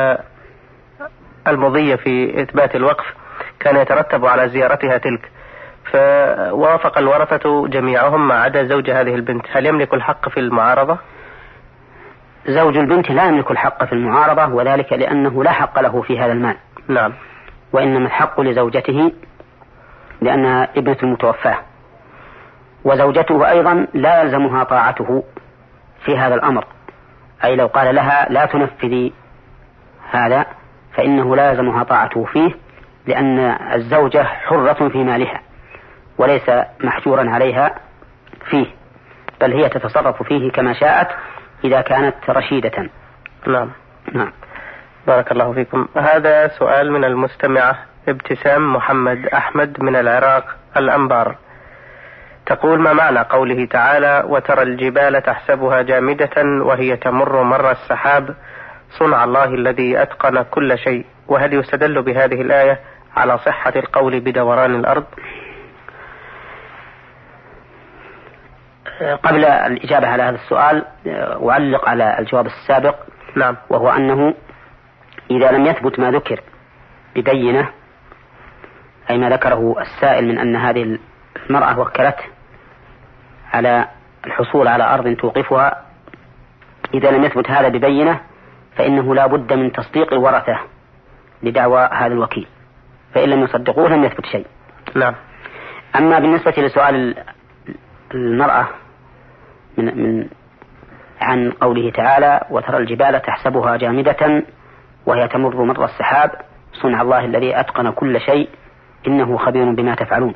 المضي في إثبات الوقف كان يترتب على زيارتها تلك، فوافق الورثة جميعهم ما عدا زوج هذه البنت، هل يملك الحق في المعارضة؟ زوج البنت لا يملك الحق في المعارضة، وذلك لأنه لا حق له في هذا المال. نعم. وإنما الحق لزوجته لأنها ابنة المتوفاة، وزوجته أيضا لا يلزمها طاعته في هذا الأمر، أي لو قال لها لا تنفذي هذا فإنه لا يلزمها طاعته فيه، لأن الزوجة حرة في مالها وليس محجورا عليها فيه، بل هي تتصرف فيه كما شاءت إذا كانت رشيدة. نعم. نعم. بارك الله فيكم. هذا سؤال من المستمعة ابتسام محمد أحمد من العراق الأنبار، تقول: ما معنى قوله تعالى: وترى الجبال تحسبها جامدة وهي تمر مر السحاب صنع الله الذي أتقن كل شيء، وهل يستدل بهذه الآية على صحة القول بدوران الأرض؟ قبل الإجابة على هذا السؤال أعلق على الجواب السابق. نعم. وهو أنه إذا لم يثبت ما ذكر ببينة، أي ما ذكره السائل من أن هذه المرأة وكلته على الحصول على أرض توقفها، إذا لم يثبت هذا ببينة فإنه لا بد من تصديق الورثة لدعوى هذا الوكيل، فإن لم يصدقوه لم يثبت شيء. نعم. أما بالنسبة لسؤال المرأة من, من عن قوله تعالى: وترى الجبال تحسبها جامدة وهي تمر مر السحاب صنع الله الذي أتقن كل شيء إنه خبير بما تفعلون،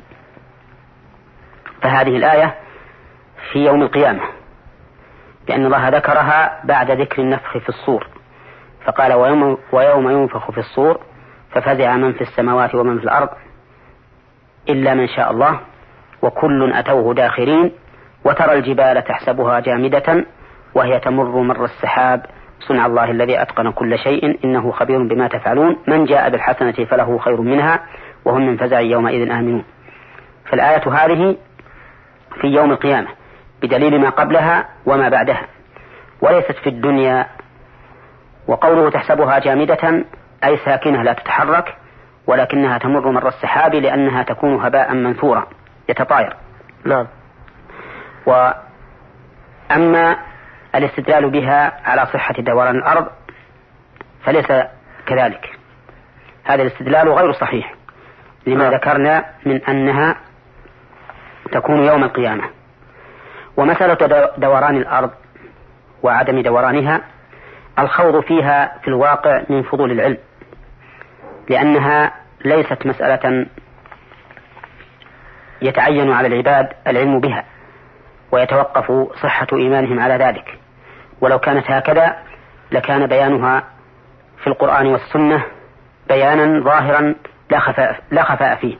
فهذه الآية في يوم القيامة، لأن الله ذكرها بعد ذكر النفخ في الصور، فقال: ويوم, ويوم ينفخ في الصور ففزع من في السماوات ومن في الأرض إلا من شاء الله وكل أتوه داخرين وترى الجبال تحسبها جامدة وهي تمر مر السحاب صنع الله الذي أتقن كل شيء إنه خبير بما تفعلون من جاء بالحسنة فله خير منها وهم من فزع يومئذ آمنون. فالآية هذه في يوم القيامة بدليل ما قبلها وما بعدها، وليست في الدنيا. وقوله تحسبها جامدة أي ساكنة لا تتحرك، ولكنها تمر مر السحاب لأنها تكون هباء منثورا يتطاير. نعم. وأما الاستدلال بها على صحة دوران الأرض فليس كذلك، هذا الاستدلال غير صحيح لما نعم. ذكرنا من أنها تكون يوم القيامة. ومسألة دوران الأرض وعدم دورانها الخوض فيها في الواقع من فضول العلم، لأنها ليست مسألة يتعين على العباد العلم بها ويتوقف صحة إيمانهم على ذلك، ولو كانت هكذا لكان بيانها في القرآن والسنة بيانا ظاهرا لا خفاء, لا خفاء فيه.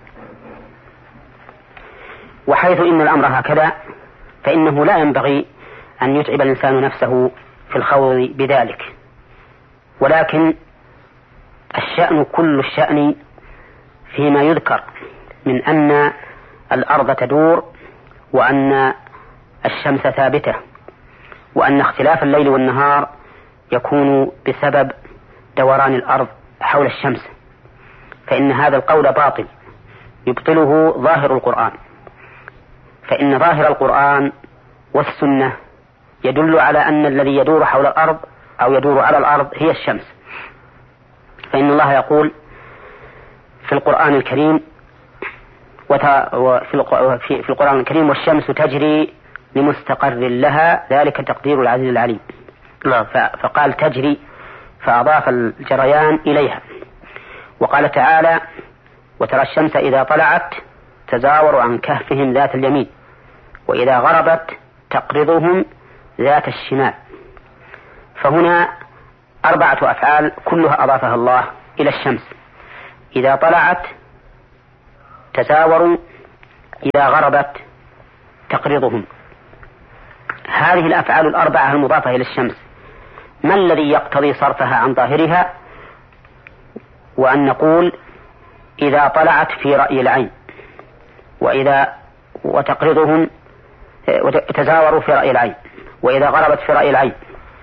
وحيث إن الأمر هكذا فإنه لا ينبغي أن يتعب الإنسان نفسه في الخوض بذلك، ولكن الشأن كل الشأن فيما يذكر من أن الأرض تدور وأن الشمس ثابتة وأن اختلاف الليل والنهار يكون بسبب دوران الأرض حول الشمس، فإن هذا القول باطل يبطله ظاهر القرآن، فإن ظاهر القرآن والسنة يدل على أن الذي يدور حول الأرض أو يدور على الأرض هي الشمس. فإن الله يقول في القرآن الكريم وفي القرآن الكريم والشمس تجري لمستقر لها ذلك تقدير العزيز العليم. نعم. فقال تجري فأضاف الجريان إليها. وقال تعالى وترى الشمس إذا طلعت تزاور عن كهفهم ذات اليمين وإذا غربت تقرضهم ذات الشمال. فهنا أربعة أفعال كلها أضافها الله إلى الشمس، إذا طلعت تزاوروا، إذا غربت تقرضهم. هذه الأفعال الأربعة المضافة إلى الشمس ما الذي يقتضي صرفها عن ظاهرها وأن نقول إذا طلعت في رأي العين، وإذا وتقرضهم وتزاوروا في رأي العين، وإذا غربت في رأي العين،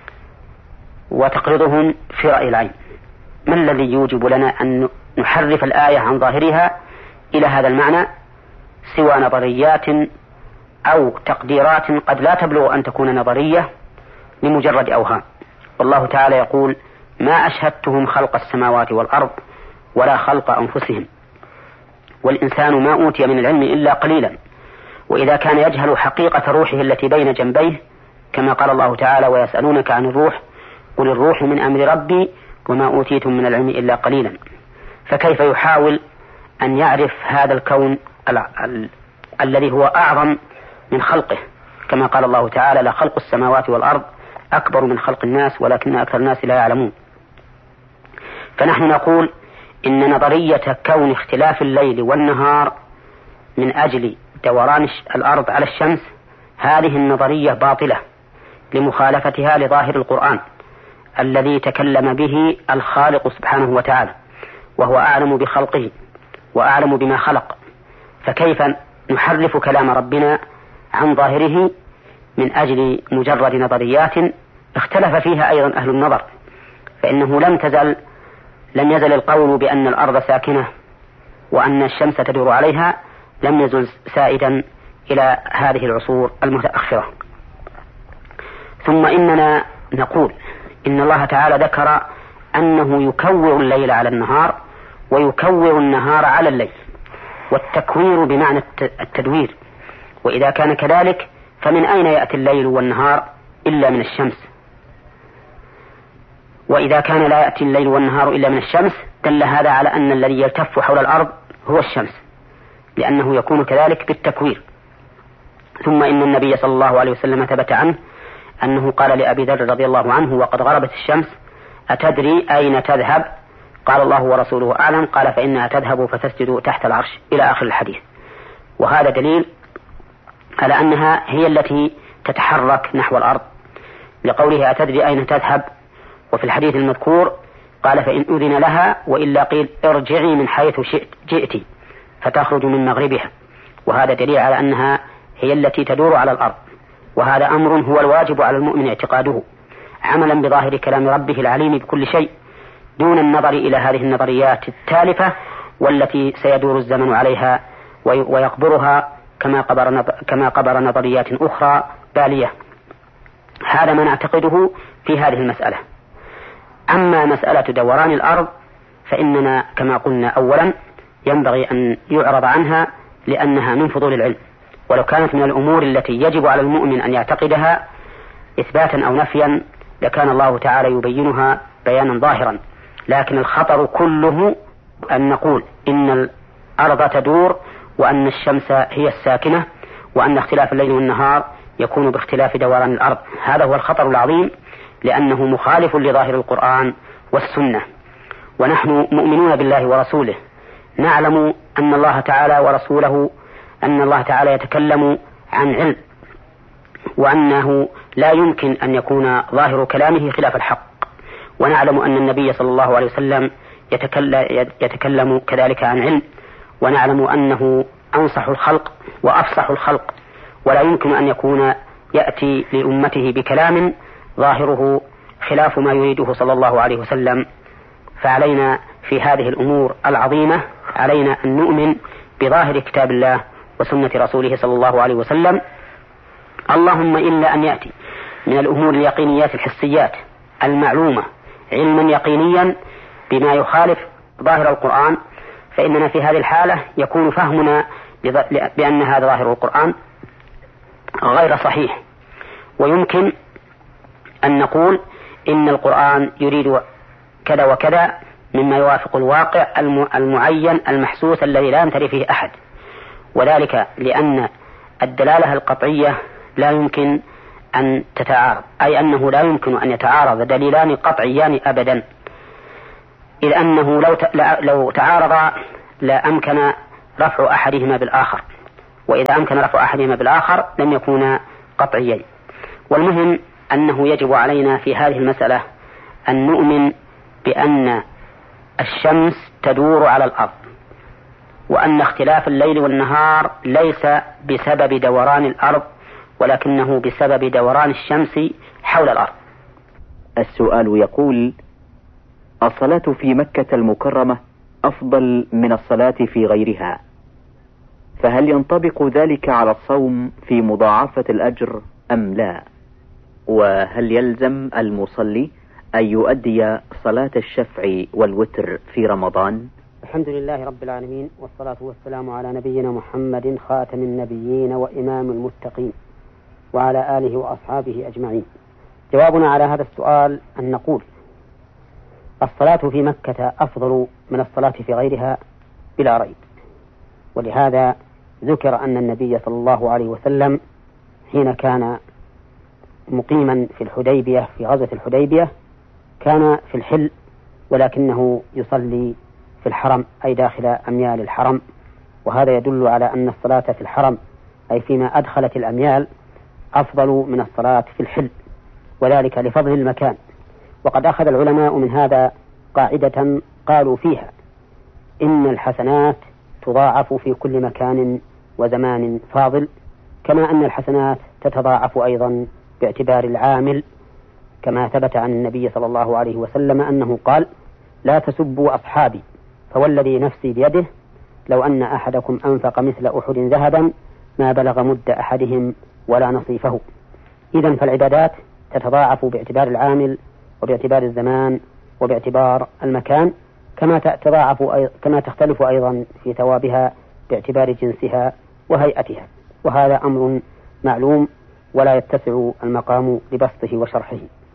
وتقرضهم في رأي العين؟ ما الذي يوجب لنا أن نحرف الآية عن ظاهرها إلى هذا المعنى سوى نظريات أو تقديرات قد لا تبلغ أن تكون نظرية لمجرد أوهام؟ والله تعالى يقول: ما أشهدتهم خلق السماوات والأرض ولا خلق أنفسهم والإنسان ما أوتي من العلم إلا قليلا. وإذا كان يجهل حقيقة روحه التي بين جنبيه كما قال الله تعالى: ويسألونك عن الروح قل الروح من أمر ربي وما أوتيتم من العلم إلا قليلا، فكيف يحاول أن يعرف هذا الكون ال- ال- الذي هو أعظم من خلقه، كما قال الله تعالى: لخلق السماوات والأرض أكبر من خلق الناس ولكن أكثر الناس لا يعلمون. فنحن نقول إن نظرية كون اختلاف الليل والنهار من أجل دوران الأرض على الشمس هذه النظرية باطلة لمخالفتها لظاهر القرآن الذي تكلم به الخالق سبحانه وتعالى، وهو أعلم بخلقه وأعلم بما خلق، فكيف نحرف كلام ربنا عن ظاهره من أجل مجرد نظريات اختلف فيها أيضا أهل النظر؟ فإنه لم تزل لم يزل القول بأن الأرض ساكنة وأن الشمس تدور عليها لم يزل سائدا إلى هذه العصور المتأخرة. ثم إننا نقول إن الله تعالى ذكر أنه يكور الليل على النهار ويكور النهار على الليل، والتكوير بمعنى التدوير، وإذا كان كذلك فمن أين يأتي الليل والنهار إلا من الشمس؟ وإذا كان لا يأتي الليل والنهار إلا من الشمس دل هذا على أن الذي يلتف حول الأرض هو الشمس، لأنه يكون كذلك بالتكوير. ثم إن النبي صلى الله عليه وسلم ثبت عنه أنه قال لأبي ذر رضي الله عنه وقد غربت الشمس: أتدري أين تذهب؟ قال: الله ورسوله أعلم. قال: فإنها تذهب فتسجد تحت العرش، إلى آخر الحديث. وهذا دليل على أنها هي التي تتحرك نحو الأرض، لقوله: أتدري أين تذهب؟ وفي الحديث المذكور قال: فإن أذن لها، وإلا قيل: ارجعي من حيث شئت جئت فتخرج من مغربها. وهذا دليل على أنها هي التي تدور على الأرض، وهذا أمر هو الواجب على المؤمن اعتقاده عملا بظاهر كلام ربه العليم بكل شيء، دون النظر إلى هذه النظريات التالفة والتي سيدور الزمن عليها ويقبرها كما قبر, كما قبر نظريات أخرى بالية. هذا ما نعتقده في هذه المسألة. أما مسألة دوران الأرض فإننا كما قلنا أولا ينبغي أن يعرض عنها لأنها من فضول العلم، ولو كانت من الأمور التي يجب على المؤمن أن يعتقدها إثباتا أو نفيا لكان الله تعالى يبينها بيانا ظاهرا. لكن الخطر كله أن نقول إن الأرض تدور وأن الشمس هي الساكنة وأن اختلاف الليل والنهار يكون باختلاف دوران الأرض. هذا هو الخطر العظيم، لأنه مخالف لظاهر القرآن والسنة. ونحن مؤمنون بالله ورسوله، نعلم أن الله تعالى ورسوله أن الله تعالى يتكلم عن علم، وأنه لا يمكن أن يكون ظاهر كلامه خلاف الحق، ونعلم أن النبي صلى الله عليه وسلم يتكلم كذلك عن علم، ونعلم أنه أنصح الخلق وأفصح الخلق، ولا يمكن أن يكون يأتي لأمته بكلام ظاهره خلاف ما يريده صلى الله عليه وسلم. فعلينا في هذه الأمور العظيمة علينا أن نؤمن بظاهر كتاب الله وسنة رسوله صلى الله عليه وسلم، اللهم إلا أن يأتي من الأمور اليقينيات الحسيات المعلومة علما يقينيا بما يخالف ظاهر القرآن، فإننا في هذه الحالة يكون فهمنا بأن هذا ظاهر القرآن غير صحيح، ويمكن أن نقول إن القرآن يريد كذا وكذا مما يوافق الواقع المعين المحسوس الذي لا يمتري فيه أحد، وذلك لأن الدلالة القطعية لا يمكن أن تتعارض، أي أنه لا يمكن أن يتعارض دليلان قطعيان أبدا. إذ أنه لو لو تعارض لا أمكن رفع أحدهما بالآخر، وإذا أمكن رفع أحدهما بالآخر لم يكونا قطعيين. والمهم أنه يجب علينا في هذه المسألة أن نؤمن بأن الشمس تدور على الأرض، وأن اختلاف الليل والنهار ليس بسبب دوران الأرض ولكنه بسبب دوران الشمس حول الأرض. السؤال يقول: الصلاة في مكة المكرمة أفضل من الصلاة في غيرها، فهل ينطبق ذلك على الصوم في مضاعفة الأجر أم لا؟ وهل يلزم المصلي أن يؤدي صلاة الشفع والوتر في رمضان؟ الحمد لله رب العالمين، والصلاة والسلام على نبينا محمد خاتم النبيين وإمام المتقين وعلى آله وأصحابه أجمعين. جوابنا على هذا السؤال أن نقول: الصلاة في مكة أفضل من الصلاة في غيرها بلا ريب، ولهذا ذكر أن النبي صلى الله عليه وسلم حين كان مقيما في الحديبية في غزوة الحديبية كان في الحل ولكنه يصلي في الحرم، أي داخل أميال الحرم، وهذا يدل على أن الصلاة في الحرم أي فيما أدخلت الأميال أفضل من الصلاة في الحل، وذلك لفضل المكان. وقد أخذ العلماء من هذا قاعدة قالوا فيها: إن الحسنات تضاعف في كل مكان وزمان فاضل، كما أن الحسنات تتضاعف أيضا باعتبار العامل، كما ثبت عن النبي صلى الله عليه وسلم أنه قال: لا تسبوا أصحابي، فوالذي نفسي بيده لو أن أحدكم أنفق مثل أحد ذهبا ما بلغ مد أحدهم ولا نصيفه. إذن فالعبادات تتضاعف باعتبار العامل وباعتبار الزمان وباعتبار المكان، كما تتضاعف كما تختلف أيضا في ثوابها باعتبار جنسها وهيئتها، وهذا أمر معلوم ولا يتسع المقام لبسطه وشرحه.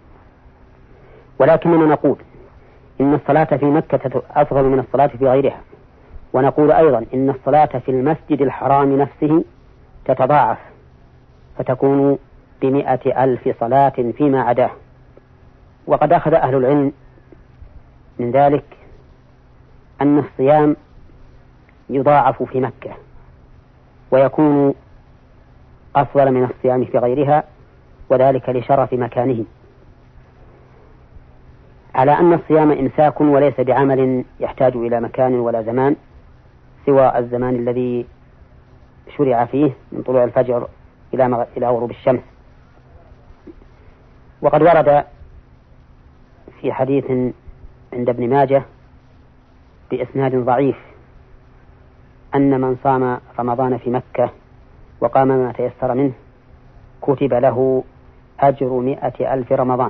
ولكننا نقول إن الصلاة في مكة أفضل من الصلاة في غيرها، ونقول أيضا إن الصلاة في المسجد الحرام نفسه تتضاعف فتكون بمئة ألف صلاة فيما عداه. وقد أخذ أهل العلم من ذلك أن الصيام يضاعف في مكة ويكون أفضل من الصيام في غيرها، وذلك لشرف مكانه، على أن الصيام إمساك وليس بعمل يحتاج إلى مكان ولا زمان سوى الزمان الذي شرع فيه من طلوع الفجر إلى إلى غروب الشمس. وقد ورد في حديث عند ابن ماجه بإسناد ضعيف أن من صام رمضان في مكة وقام ما تيسر منه كتب له أجر مئة ألف رمضان،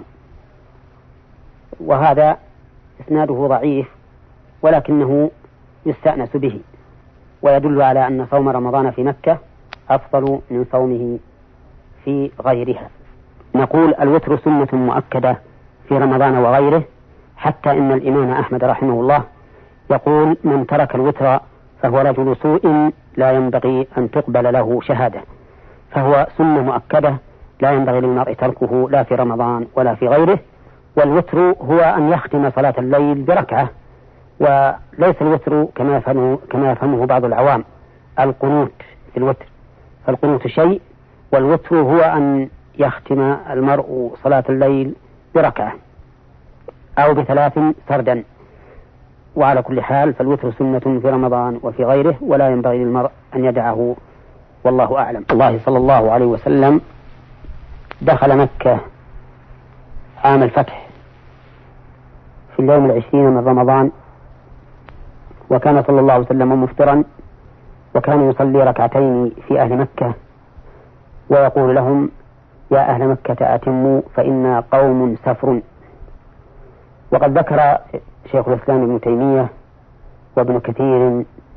وهذا إسناده ضعيف ولكنه يستأنس به، ويدل على أن صوم رمضان في مكة أفضل من صومه في غيرها. نقول الوتر سنة مؤكدة في رمضان وغيره، حتى إن الإمام أحمد رحمه الله يقول: من ترك الوتر فهو رجل سوء لا ينبغي أن تقبل له شهادة، فهو سنة مؤكدة لا ينبغي للمرء تركه لا في رمضان ولا في غيره. والوتر هو أن يختم صلاة الليل بركعة، وليس الوتر كما يفهمه, كما يفهمه بعض العوام القنوت في الوتر، فالقنوت شيء والوتر هو أن يختم المرء صلاة الليل بركعة أو بثلاث سردا. وعلى كل حال فالوتر سنة في رمضان وفي غيره، ولا ينبغي للمرء أن يدعه، والله أعلم. الله صلى الله عليه وسلم دخل مكة عام الفتح في اليوم العشرين من رمضان، وكان صلى الله عليه وسلم مفطرا، وكان يصلي ركعتين في أهل مكة ويقول لهم: يا أهل مكة أتموا فإنا قوم سفر. وقد ذكر شيخ الإسلام ابن تيمية وابن كثير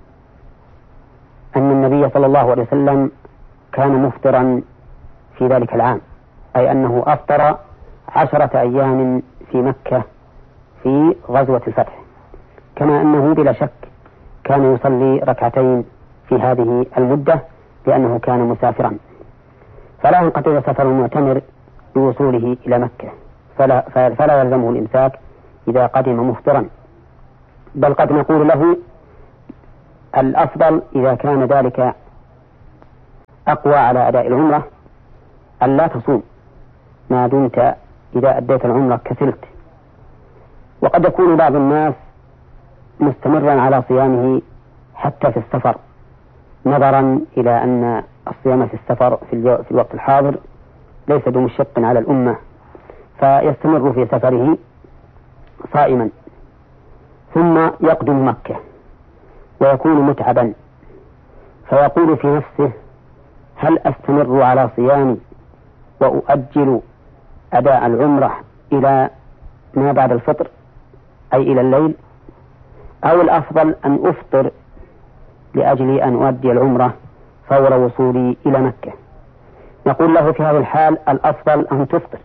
أن النبي صلى الله عليه وسلم كان مفطرا في ذلك العام، أي أنه أفطر عشرة أيام في مكة في غزوة الفتح، كما أنه بلا شك كان يصلي ركعتين في هذه المدة لأنه كان مسافرا، فلا ينقطع سفر المعتمر بوصوله إلى مكة، فلا, فلا يلزمه الإمساك إذا قدم مفطرا. بل قد نقول له الأفضل إذا كان ذلك أقوى على أداء العمرة أن لا تصوم ما دمت إذا أديت العمرة كسلت. وقد يكون بعض الناس مستمرا على صيامه حتى في السفر، نظرا إلى أن الصيام في السفر في, في الوقت الحاضر ليس بمشق على الأمة، فيستمر في سفره صائما، ثم يقدم مكة ويكون متعبا، فيقول في نفسه: هل أستمر على صيامي وأؤجل أداء العمرة إلى ما بعد الفطر أي إلى الليل، أو الأفضل أن أفطر لأجل أن أؤدي العمرة فور وصولي إلى مكة؟ نقول له في هذه الحال الأفضل أن تفطر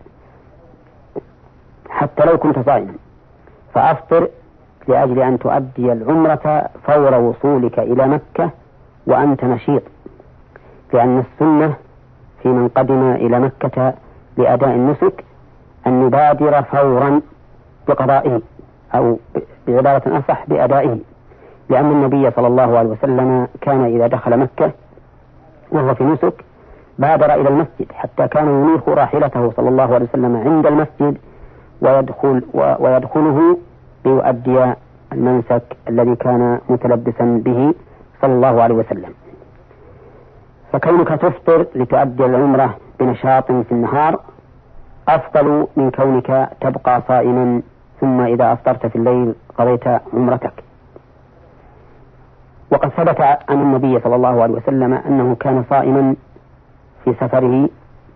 حتى لو كنت صائما، فأفطر لأجل أن تؤدي العمرة فور وصولك إلى مكة وأنت نشيط، لأن السنة في من قدم إلى مكة لأداء النسك أن يبادر فورا بقضائه، أو بعبارة أصح بأدائه، لأن النبي صلى الله عليه وسلم كان إذا دخل مكة وهو في نسك بادر إلى المسجد حتى كان ينيخ راحلته صلى الله عليه وسلم عند المسجد ويدخل ويدخله ليؤدي المنسك الذي كان متلبسا به صلى الله عليه وسلم. فكونك تفطر لتؤدي العمرة بنشاط في النهار أفضل من كونك تبقى صائما ثم إذا أفطرت في الليل قضيت عمرتك. وقد ثبت عن النبي صلى الله عليه وسلم أنه كان صائما في سفره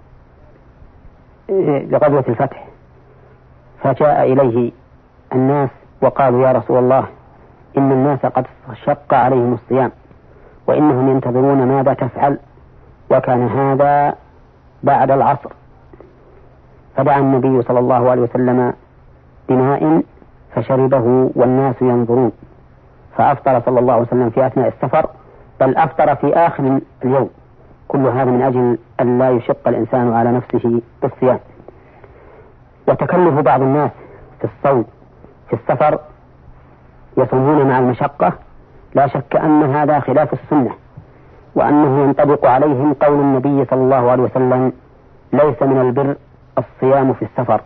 لغزوة الفتح، فجاء إليه الناس وقالوا: يا رسول الله، إن الناس قد شق عليهم الصيام وإنهم ينتظرون ماذا تفعل، وكان هذا بعد العصر. فدعا النبي صلى الله عليه وسلم بماء فشربه والناس ينظرون، فأفطر صلى الله عليه وسلم في أثناء السفر، بل أفطر في آخر اليوم. كل هذا من أجل أن لا يشق الإنسان على نفسه بالصيام. وتكلف بعض الناس في الصوم في السفر يصومون مع المشقة لا شك أن هذا خلاف السنة، وأنه ينطبق عليهم قول النبي صلى الله عليه وسلم: ليس من البر الصيام في السفر.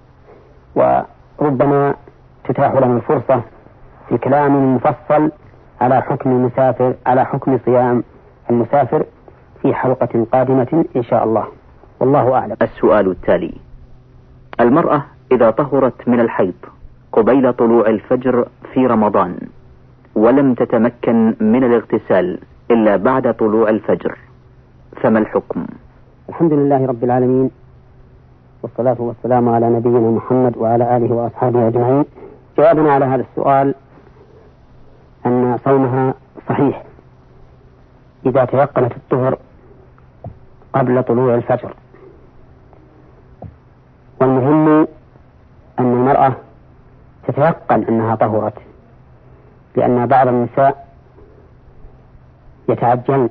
وربما تتاح لنا الفرصة في كلام مفصل على حكم المسافر على حكم صيام المسافر في حلقة قادمة إن شاء الله، والله أعلم. السؤال التالي: المرأة إذا طهرت من الحيض قبيل طلوع الفجر في رمضان ولم تتمكن من الاغتسال إلا بعد طلوع الفجر، فما الحكم؟ الحمد لله رب العالمين، والصلاة والسلام على نبينا محمد وعلى آله وأصحابه أجمعين. جوابنا على هذا السؤال أن صومها صحيح إذا تيقنت الطهر قبل طلوع الفجر. والمهم أن المرأة تتيقن أنها طهرت، لأن بعض النساء يتعجل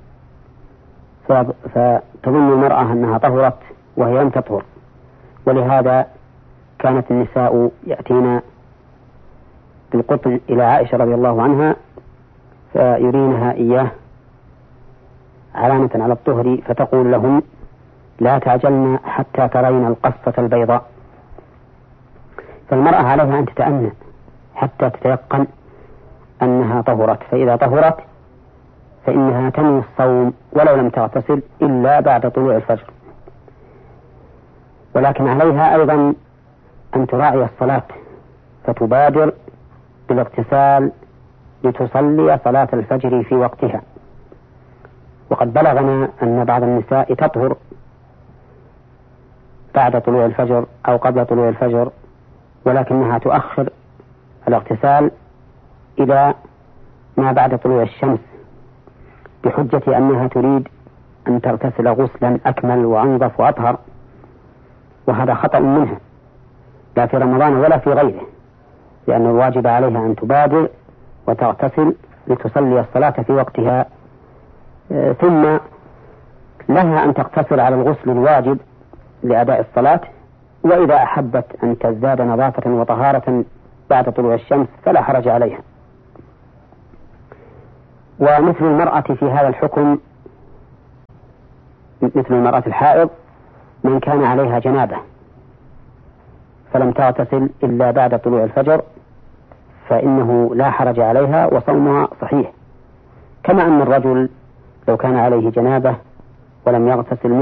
فتظن المرأة أنها طهرت وهي لم تطهر، ولهذا كانت النساء يأتين بالقطن إلى عائشة رضي الله عنها فيرينها إياه علامة على الطهر، فتقول لهم: لا تعجلن حتى ترين القصة البيضاء. فالمرأة عليها أن تتأنى حتى تتيقن أنها طهرت، فإذا طهرت فإنها تنوي الصوم ولو لم تغتسل إلا بعد طلوع الفجر. ولكن عليها أيضا أن تراعي الصلاة فتبادر بالاغتسال لتصلي صلاة الفجر في وقتها. وقد بلغنا أن بعض النساء تطهر بعد طلوع الفجر أو قبل طلوع الفجر، ولكنها تؤخر الاغتسال إلى ما بعد طلوع الشمس بحجة أنها تريد أن تغتسل غسلا أكمل وأنظف وأطهر، وهذا خطأ منها لا في رمضان ولا في غيره، لأن الواجب عليها أن تبادر وتغتسل لتصلي الصلاة في وقتها، ثم لها أن تقتصر على الغسل الواجب لأداء الصلاة، وإذا أحبت أن تزداد نظافة وطهارة بعد طلوع الشمس فلا حرج عليها. ومثل المرأة في هذا الحكم مثل المرأة الحائض من كان عليها جنابة فلم تغتسل إلا بعد طلوع الفجر فإنه لا حرج عليها وصومها صحيح، كما أن الرجل لو كان عليه جنابة ولم يغتسل